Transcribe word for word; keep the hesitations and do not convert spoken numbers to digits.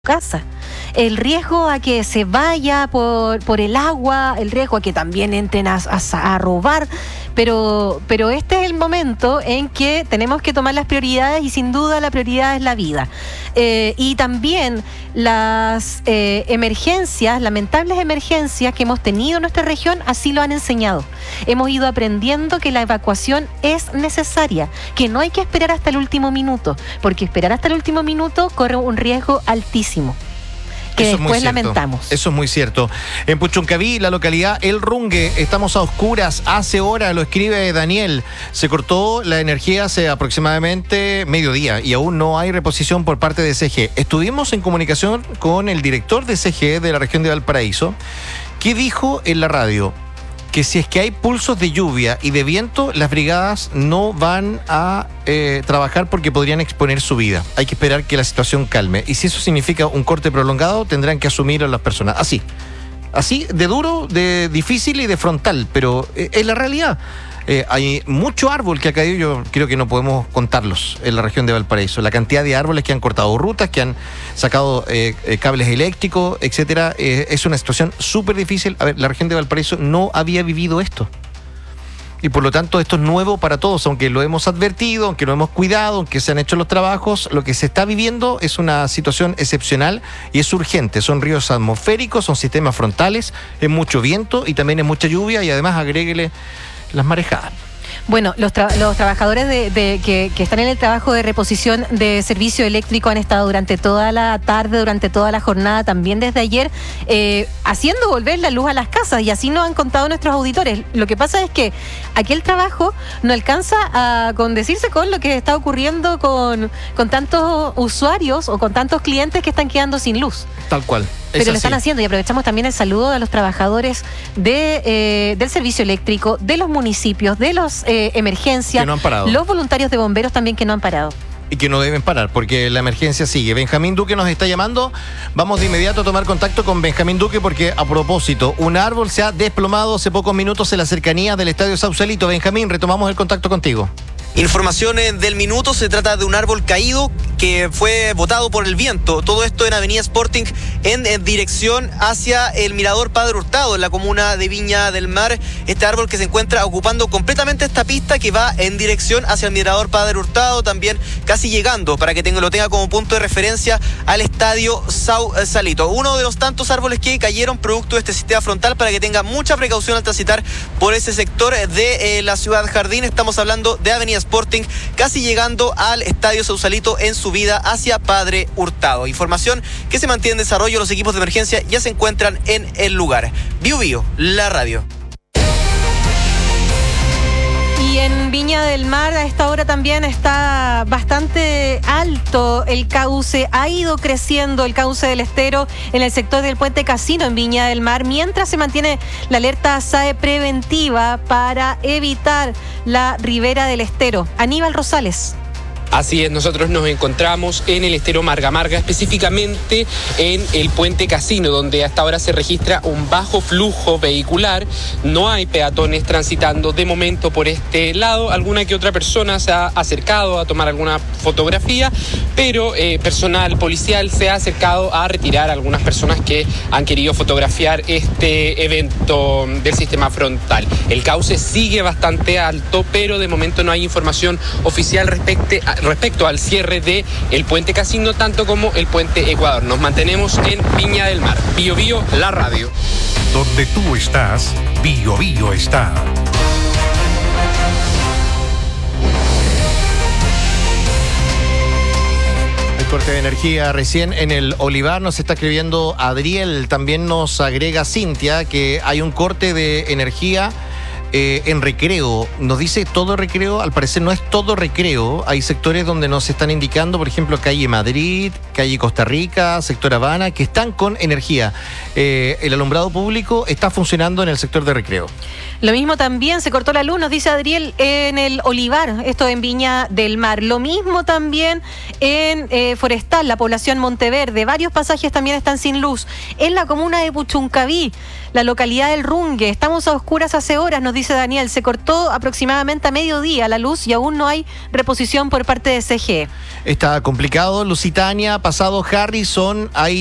casa. El riesgo a que se vaya por, por el agua, el riesgo a que también entren a, a, a robar, pero, pero este es el momento en que tenemos que tomar las prioridades y sin duda la prioridad es la vida. Eh, y también las eh, emergencias, lamentables emergencias que hemos tenido en nuestra región, así lo han enseñado. Hemos ido aprendiendo que la evacuación es necesaria, que no hay que esperar hasta el último minuto, porque esperar hasta el último minuto corre un riesgo altísimo. Que Eso después es muy lamentamos. Eso es muy cierto. En Puchuncaví, la localidad El Rungue, estamos a oscuras. Hace hora, lo escribe Daniel. Se cortó la energía hace aproximadamente mediodía y aún no hay reposición por parte de C G. Estuvimos en comunicación con el director de C G de la región de Valparaíso, que dijo en la radio que si es que hay pulsos de lluvia y de viento, las brigadas no van a eh, trabajar porque podrían exponer su vida. Hay que esperar que la situación calme. Y si eso significa un corte prolongado, tendrán que asumirlo las personas. Así, así de duro, de difícil y de frontal, pero eh, es la realidad. Eh, hay mucho árbol que ha caído, yo creo que no podemos contarlos en la región de Valparaíso. La cantidad de árboles que han cortado rutas, que han sacado eh, eh, cables eléctricos, etcétera, eh, es una situación súper difícil. A ver, la región de Valparaíso no había vivido esto. Y por lo tanto esto es nuevo para todos, aunque lo hemos advertido, aunque lo hemos cuidado, aunque se han hecho los trabajos, lo que se está viviendo es una situación excepcional y es urgente. Son ríos atmosféricos, son sistemas frontales, es mucho viento y también es mucha lluvia y además agréguele las marejadas. Bueno, los, tra- los trabajadores de, de, que, que están en el trabajo de reposición de servicio eléctrico han estado durante toda la tarde, durante toda la jornada, también desde ayer, eh, haciendo volver la luz a las casas, y así nos han contado nuestros auditores. Lo que pasa es que aquel trabajo no alcanza a condecirse con lo que está ocurriendo con, con tantos usuarios o con tantos clientes que están quedando sin luz. Tal cual. Pero lo están haciendo, y aprovechamos también el saludo a los trabajadores de, eh, del servicio eléctrico, de los municipios, de los eh, emergencias, que no han parado. Los voluntarios de bomberos también que no han parado. Y que no deben parar, porque la emergencia sigue. Benjamín Duque nos está llamando. Vamos de inmediato a tomar contacto con Benjamín Duque, porque a propósito, un árbol se ha desplomado hace pocos minutos en las cercanías del Estadio Sausalito. Benjamín, retomamos el contacto contigo. Información del minuto, se trata de un árbol caído que fue botado por el viento. Todo esto en Avenida Sporting, en, en dirección hacia el Mirador Padre Hurtado, en la comuna de Viña del Mar. Este árbol que se encuentra ocupando completamente esta pista que va en dirección hacia el Mirador Padre Hurtado, también casi llegando, para que tenga, lo tenga como punto de referencia, al Estadio Sausalito. Uno de los tantos árboles que cayeron producto de este sistema frontal, para que tenga mucha precaución al transitar por ese sector de eh, la Ciudad Jardín. Estamos hablando de Avenida Sporting, casi llegando al Estadio Sausalito en subida hacia Padre Hurtado. Información que se mantiene en desarrollo. Los equipos de emergencia ya se encuentran en el lugar. Bio Bio, la radio. Y en Viña del Mar a esta hora también está bastante alto el cauce, ha ido creciendo el cauce del estero en el sector del Puente Casino en Viña del Mar, mientras se mantiene la alerta S A E preventiva para evitar la ribera del estero. Aníbal Rosales. Así es, nosotros nos encontramos en el estero Marga Marga, específicamente en el Puente Casino, donde hasta ahora se registra un bajo flujo vehicular. No hay peatones transitando de momento por este lado. Alguna que otra persona se ha acercado a tomar alguna fotografía, pero eh, personal policial se ha acercado a retirar a algunas personas que han querido fotografiar este evento del sistema frontal. El cauce sigue bastante alto, pero de momento no hay información oficial respecto a respecto al cierre de el Puente Casino, tanto como el Puente Ecuador. Nos mantenemos en Viña del Mar. Bio Bio, la radio. Donde tú estás, Bio Bio está. El corte de energía recién en el Olivar, nos está escribiendo Adriel, también nos agrega Cintia que hay un corte de energía Eh, en Recreo. Nos dice todo Recreo, al parecer no es todo Recreo, hay sectores donde nos están indicando, por ejemplo, calle Madrid, calle Costa Rica, sector Habana, que están con energía. Eh, el alumbrado público está funcionando en el sector de Recreo. Lo mismo también, se cortó la luz, nos dice Adriel, en el Olivar, esto en Viña del Mar. Lo mismo también en eh, Forestal, la población Monteverde. Varios pasajes también están sin luz. En la comuna de Puchuncaví, la localidad del Rungue, estamos a oscuras hace horas, nos dice dice Daniel, se cortó aproximadamente a mediodía la luz y aún no hay reposición por parte de C G E. Está complicado. Lusitania, pasado Harrison, hay